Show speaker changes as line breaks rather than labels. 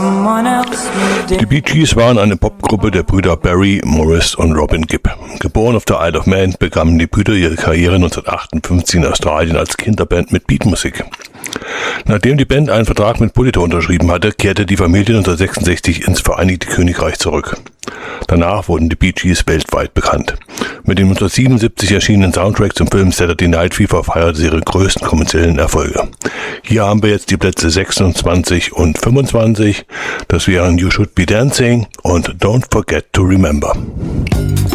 Die Bee Gees waren eine Popgruppe der Brüder Barry, Maurice und Robin Gibb. Geboren auf der Isle of Man, begannen die Brüder ihre Karriere 1958 in Australien als Kinderband mit Beatmusik. Nachdem die Band einen Vertrag mit Polydor unterschrieben hatte, kehrte die Familie 1966 ins Vereinigte Königreich zurück. Danach wurden die Bee Gees weltweit bekannt. Mit dem 1977 erschienenen Soundtrack zum Film Saturday Night Fever feierte sie ihre größten kommerziellen Erfolge. Hier haben wir jetzt die Plätze 26 und 25. Das wären You Should Be Dancing und Don't Forget to Remember.